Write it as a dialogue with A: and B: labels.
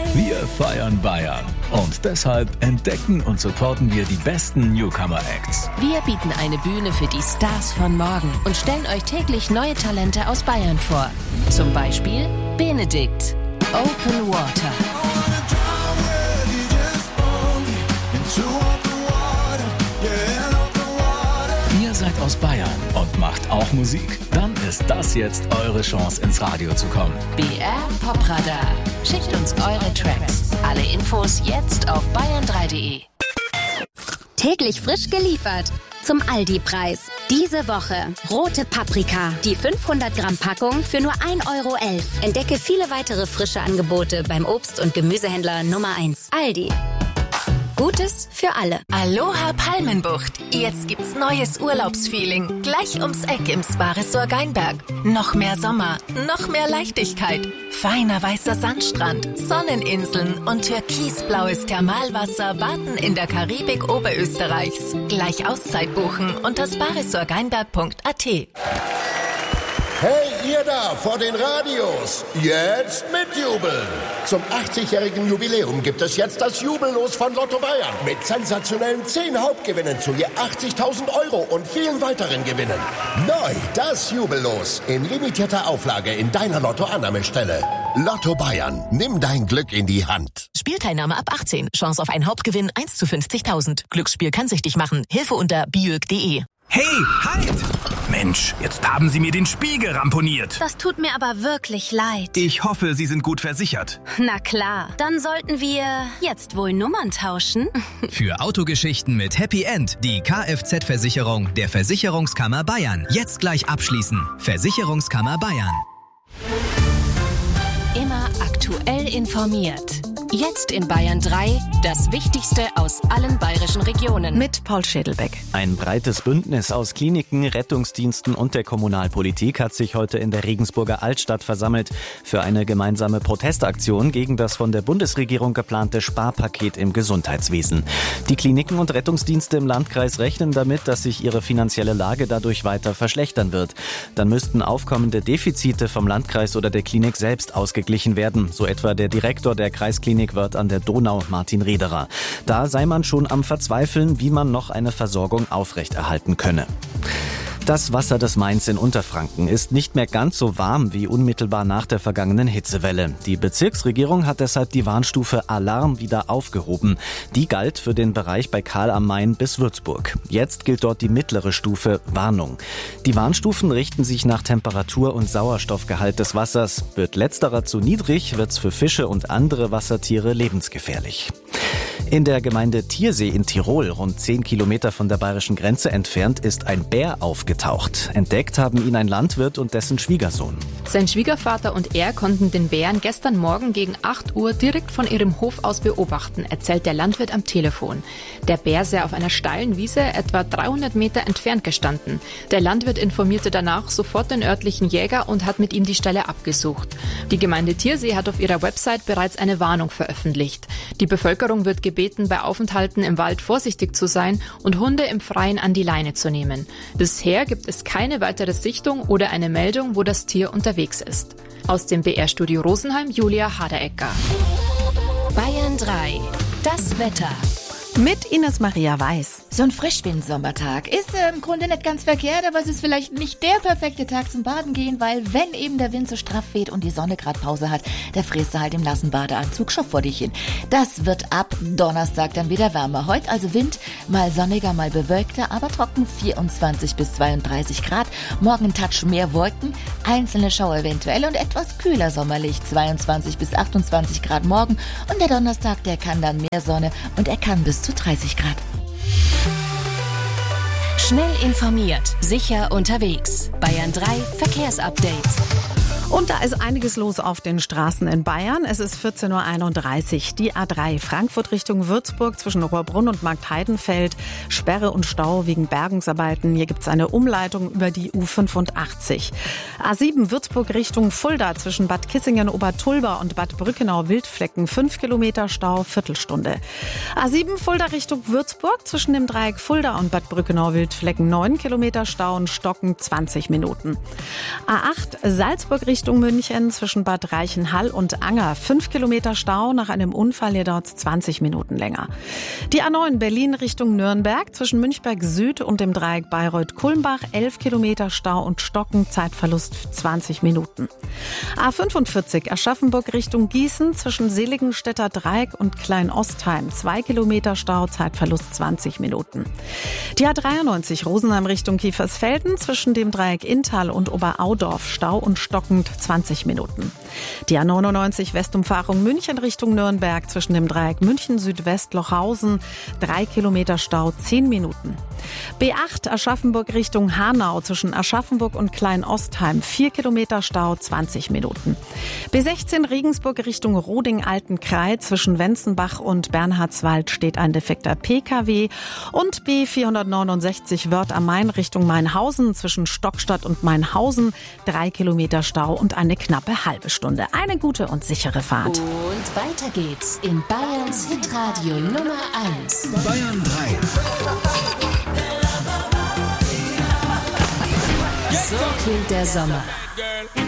A: Wir feiern Bayern. Und deshalb entdecken und supporten wir die besten Newcomer-Acts.
B: Wir bieten eine Bühne für die Stars von morgen und stellen euch täglich neue Talente aus Bayern vor. Zum Beispiel Benedikt, Open Water.
A: Ihr seid aus Bayern und macht auch Musik? Dann ist das jetzt eure Chance, ins Radio zu kommen.
B: BR Popradar. Schickt uns eure Tracks. Alle Infos jetzt auf bayern3.de.
C: Täglich frisch geliefert. Zum Aldi-Preis. Diese Woche rote Paprika. Die 500 Gramm Packung für nur 1,11 Euro. Entdecke viele weitere frische Angebote beim Obst- und Gemüsehändler Nummer 1. Aldi. Gutes für alle.
D: Aloha Palmenbucht. Jetzt gibt's neues Urlaubsfeeling. Gleich ums Eck im Spa-Resort Geinberg. Noch mehr Sommer, noch mehr Leichtigkeit. Feiner weißer Sandstrand, Sonneninseln und türkisblaues Thermalwasser warten in der Karibik Oberösterreichs. Gleich Auszeit buchen unter sparesortgeinberg.at.
E: Hey, ihr da vor den Radios, jetzt mitjubeln! Zum 80-jährigen Jubiläum gibt es jetzt das Jubellos von Lotto Bayern mit sensationellen 10 Hauptgewinnen zu je 80.000 Euro und vielen weiteren Gewinnen. Neu das Jubellos in limitierter Auflage in deiner Lotto-Annahmestelle. Lotto Bayern, nimm dein Glück in die Hand.
D: Spielteilnahme ab 18. Chance auf einen Hauptgewinn 1 zu 50.000. Glücksspiel kann süchtig machen. Hilfe unter biög.de.
F: Hey, halt! Mensch, jetzt haben Sie mir den Spiegel ramponiert.
C: Das tut mir aber wirklich leid.
F: Ich hoffe, Sie sind gut versichert.
C: Na klar, dann sollten wir jetzt wohl Nummern tauschen.
G: Für Autogeschichten mit Happy End die Kfz-Versicherung der Versicherungskammer Bayern. Jetzt gleich abschließen. Versicherungskammer Bayern.
B: Immer aktuell informiert. Jetzt in Bayern 3 das Wichtigste aus allen bayerischen Regionen.
H: Mit Paul Schädelbeck.
I: Ein breites Bündnis aus Kliniken, Rettungsdiensten und der Kommunalpolitik hat sich heute in der Regensburger Altstadt versammelt für eine gemeinsame Protestaktion gegen das von der Bundesregierung geplante Sparpaket im Gesundheitswesen. Die Kliniken und Rettungsdienste im Landkreis rechnen damit, dass sich ihre finanzielle Lage dadurch weiter verschlechtern wird. Dann müssten aufkommende Defizite vom Landkreis oder der Klinik selbst ausgeglichen werden, so etwa der Direktor der Kreisklinik Wörth an der Donau, Martin Rederer. Da sei man schon am Verzweifeln, wie man noch eine Versorgung aufrechterhalten könne. Das Wasser des Mains in Unterfranken ist nicht mehr ganz so warm wie unmittelbar nach der vergangenen Hitzewelle. Die Bezirksregierung hat deshalb die Warnstufe Alarm wieder aufgehoben. Die galt für den Bereich bei Karl am Main bis Würzburg. Jetzt gilt dort die mittlere Stufe Warnung. Die Warnstufen richten sich nach Temperatur und Sauerstoffgehalt des Wassers. Wird letzterer zu niedrig, wird's für Fische und andere Wassertiere lebensgefährlich. In der Gemeinde Tiersee in Tirol, rund 10 Kilometer von der bayerischen Grenze entfernt, ist ein Bär aufgetaucht. Entdeckt haben ihn ein Landwirt und dessen Schwiegersohn.
J: Sein Schwiegervater und er konnten den Bären gestern Morgen gegen 8 Uhr direkt von ihrem Hof aus beobachten, erzählt der Landwirt am Telefon. Der Bär sei auf einer steilen Wiese etwa 300 Meter entfernt gestanden. Der Landwirt informierte danach sofort den örtlichen Jäger und hat mit ihm die Stelle abgesucht. Die Gemeinde Tiersee hat auf ihrer Website bereits eine Warnung veröffentlicht. Die Bevölkerung wird gebeten, bei Aufenthalten im Wald vorsichtig zu sein und Hunde im Freien an die Leine zu nehmen. Bisher gibt es keine weitere Sichtung oder eine Meldung, wo das Tier unterwegs ist. Aus dem BR-Studio Rosenheim, Julia Haderecker.
B: Bayern 3, das Wetter.
H: Mit Ines Maria Weiß.
K: So ein Frischwind-Sommertag ist im Grunde nicht ganz verkehrt, aber es ist vielleicht nicht der perfekte Tag zum Baden gehen, weil wenn eben der Wind so straff weht und die Sonne gerade Pause hat, da fräst du halt im nassen Badeanzug schon vor dich hin. Das wird ab Donnerstag dann wieder wärmer. Heute also Wind, mal sonniger, mal bewölkter, aber trocken 24 bis 32 Grad. Morgen ein Touch mehr Wolken, einzelne Schauer eventuell und etwas kühler sommerlich, 22 bis 28 Grad morgen. Und der Donnerstag, der kann dann mehr Sonne und er kann bis zu 30 Grad.
B: Schnell informiert, sicher unterwegs. Bayern 3 Verkehrsupdate.
H: Und da ist einiges los auf den Straßen in Bayern. Es ist 14.31 Uhr. Die A3 Frankfurt Richtung Würzburg zwischen Rohrbrunn und Marktheidenfeld. Sperre und Stau wegen Bergungsarbeiten. Hier gibt es eine Umleitung über die U85. A7 Würzburg Richtung Fulda zwischen Bad Kissingen-Obertulba und Bad Brückenau-Wildflecken. 5 Kilometer Stau, Viertelstunde. A7 Fulda Richtung Würzburg zwischen dem Dreieck Fulda und Bad Brückenau-Wildflecken. 9 Kilometer Stau und Stocken 20 Minuten. A8 Salzburg Richtung Richtung München zwischen Bad Reichenhall und Anger. 5 Kilometer Stau, nach einem Unfall hier dauert es 20 Minuten länger. Die A9 Berlin Richtung Nürnberg zwischen Münchberg Süd und dem Dreieck Bayreuth-Kulmbach. 11 Kilometer Stau und Stocken, Zeitverlust 20 Minuten. A45 Aschaffenburg Richtung Gießen zwischen Seligenstädter Dreieck und Klein-Ostheim. 2 Kilometer Stau, Zeitverlust 20 Minuten. Die A93 Rosenheim Richtung Kiefersfelden zwischen dem Dreieck Inntal und Oberaudorf. Stau und stockend 20 Minuten. Die A99 Westumfahrung München Richtung Nürnberg zwischen dem Dreieck München Südwest Lochhausen. 3 Kilometer Stau, 10 Minuten. B8 Aschaffenburg Richtung Hanau zwischen Aschaffenburg und Klein-Ostheim. 4 Kilometer Stau, 20 Minuten. B16 Regensburg Richtung Roding-Altenkreis zwischen Wenzenbach und Bernhardswald steht ein defekter PKW. Und B469 Wörth am Main Richtung Mainhausen zwischen Stockstadt und Mainhausen. 3 Kilometer Stau und eine knappe halbe Stunde. Eine gute und sichere Fahrt.
B: Und weiter geht's in Bayerns Hitradio Nummer 1.
A: Bayern 3.
B: So klingt der Sommer.